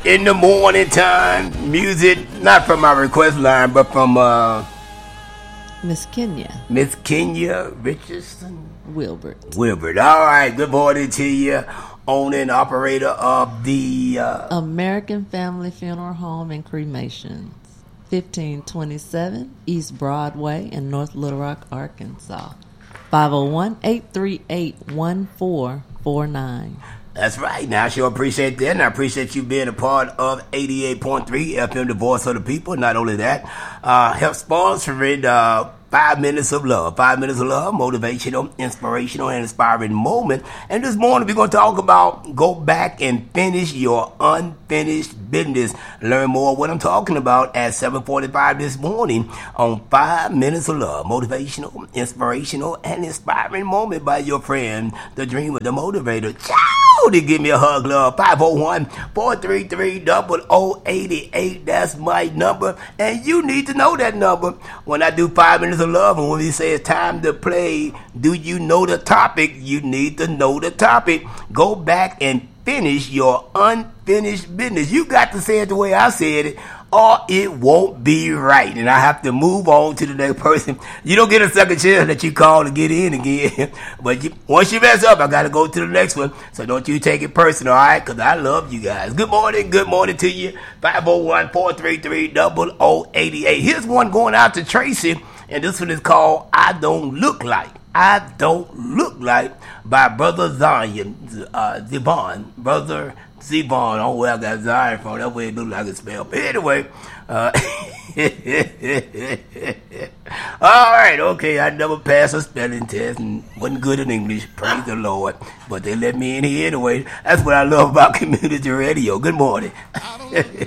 in the morning time. Music, not from my request line, but from Miss Kenya. Miss Kenya Richardson Wilbert. All right, good morning to you, owner and operator of the American Family Funeral Home and Cremations, 1527 East Broadway in North Little Rock, Arkansas. 501-838-1449. That's right. Now, I sure appreciate that, and I appreciate you being a part of 88.3 FM, the voice of the people. Not only that, help sponsoring 5 Minutes of Love. 5 Minutes of Love, motivational, inspirational, and inspiring moment. And this morning, we're going to talk about go back and finish your unfinished business. Learn more of what I'm talking about at 7:45 this morning on 5 Minutes of Love, motivational, inspirational, and inspiring moment by your friend, the dreamer, the motivator. Ciao! To give me a hug, love. 501-433-0088. That's my number, and you need to know that number. When I do 5 Minutes of Love, and when we say it's time to play, do you know the topic? You need to know the topic. Go back and finish your unfinished business. You got to say it the way I said it, or it won't be right. And I have to move on to the next person. You don't get a second chance that you call to get in again. But once you mess up, I got to go to the next one. So don't you take it personal, all right? Because I love you guys. Good morning to you. 501-433-0088. Here's one going out to Tracy. And this one is called I Don't Look Like. I Don't Look Like by Brother Zion. Brother Zevon. Oh, well, I got Zion from. That way it looks like it's spelled. But anyway. All right, okay. I never passed a spelling test and wasn't good in English. Praise the Lord. But they let me in here anyway. That's what I love about community radio. Good morning.